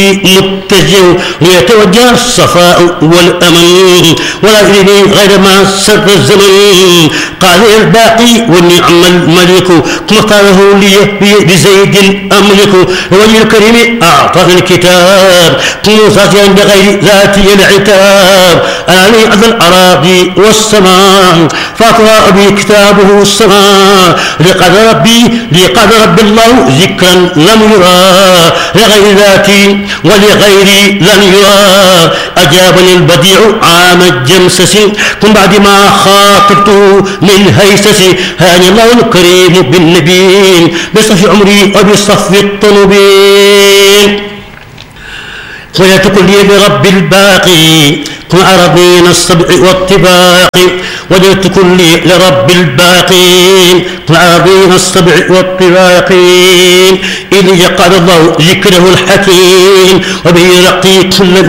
متجه ليتوجه الصفاء والأمن ولا يريني غير ما سر الزمن. قال الباقي والنعم الملك مختاره لي بزيد أملك. وجه الكريم أعطاني الكتاب موسى بغير ذاتي العتاب. أنا لي أذى الأراضي والسماء فأقرأ بي كتابه السماء. لقد ربي الله ذكرا لم يرى لغير ذاتي ولغيري لن يرى. أجابني البديع عام الجمسس من بعد ما خاطبته من هيسس. هاني الله الكريم بالنبي بصف عمري وبصف الطلبين. ولا تكن لي برب الباقي كن عربين السبع والطباق. وجدت كلي لرب الباقين كن عربين السبع والطباق. إذ قال الله ذكره الحكيم وبه يرقي كل